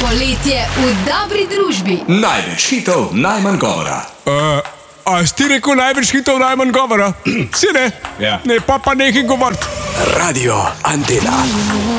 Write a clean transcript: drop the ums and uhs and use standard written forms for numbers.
Poletje v dobri družbi. Največ hitov, najmanj govora. A si ti rekel največ hitov, najmanj govora? Si ne? Ja. Ne, pa nekaj govoriti. Radio Antena.